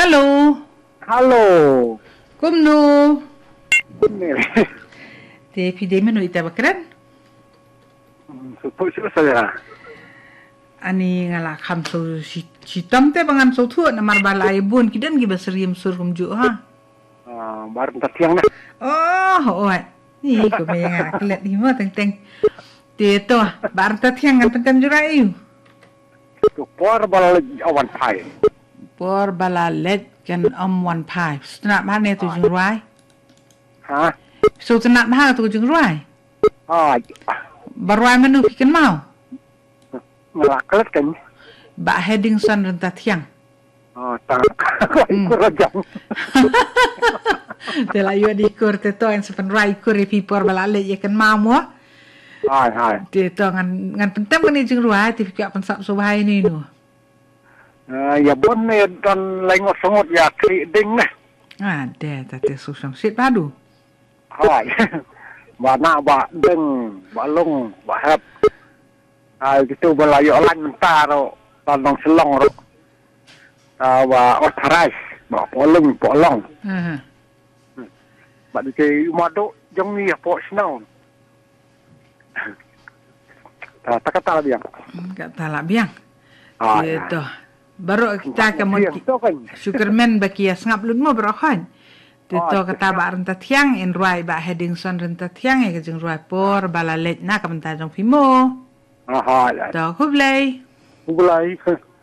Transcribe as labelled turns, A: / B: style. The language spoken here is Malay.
A: Halo.
B: Halo.
A: Kumno.
B: Benar.
A: Te pide menu ita bakran.
B: Supaya saya.
A: Ani ngala kham so sitam te bangan so thu na marbala ibun kidan gi basriem sur kumju ha.
B: Baru tatiang na.
A: Oh, ni ko me nga klet ni mo teng. Te to bar tatiang kan tem jurai.
B: Por bal awan pai.
A: Por bala let kan wan pai. Sna ma ne tu jung rai.
B: Ha?
A: So sna ma tu jung rai. Barwai menu pikan mau.
B: Ngelaklet kan.
A: Ba heading son ren tatiang.
B: Tak. Ikut rajang.
A: Te la yo di kur te to en sepen rai kur e por bala le ye kan mau mo.
B: Hai.
A: Te to ngan pentem kan jung rai ti pika pensap so bahai ni nu.
B: Ya bon ni dan lengok sengut ya kri ding nah.
A: Ada tate susang sit padu.
B: Hai. Ba nak ba deng, ba long, ba hap. Gitu belayo lan mentar ro, tanong selong ro. Ba otarais, ba polong. Ba di mado jong ni po snow. Tak kata biang.
A: Kata lah biang. Gitu. Baru kita kemudian Superman bagi ngap lun mo berokan. Tito kata ba renta tiang in ruai ba heading son renta tiang e kejeng ruai por bala let na kamen tajong pimo.
B: Aha.
A: To hublai.
B: Hublai.